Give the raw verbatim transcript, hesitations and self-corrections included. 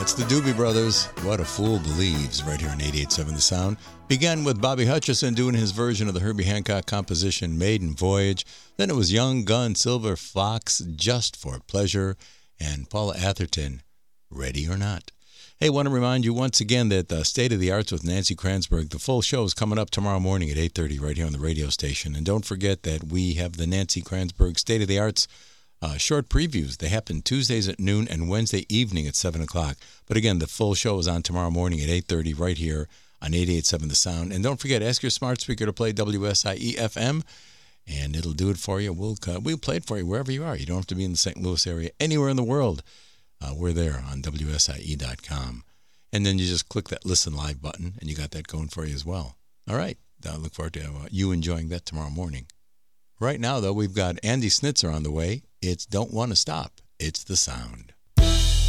It's the Doobie Brothers. What a Fool Believes, right here on eighty-eight point seven The Sound. Began with Bobby Hutcherson doing his version of the Herbie Hancock composition Maiden Voyage. Then it was Young Gun, Silver Fox, Just for Pleasure, and Paula Atherton, Ready or Not. Hey, want to remind you once again that uh, State of the Arts with Nancy Kranzberg, the full show is coming up tomorrow morning at eight thirty right here on the radio station. And don't forget that we have the Nancy Kranzberg State of the Arts Uh, short previews. They happen Tuesdays at noon and Wednesday evening at seven o'clock. But again, the full show is on tomorrow morning at eight thirty right here on eighty-eight point seven The Sound. And don't forget, ask your smart speaker to play W S I E F M, and it'll do it for you. We'll, uh, we'll play it for you wherever you are. You don't have to be in the Saint Louis area. Anywhere in the world, uh, we're there on W S I E dot com. And then you just click that Listen Live button, and you got that going for you as well. All right. I look forward to uh, you enjoying that tomorrow morning. Right now, though, we've got Andy Snitzer on the way. It's Don't Want to Stop. It's the Sound.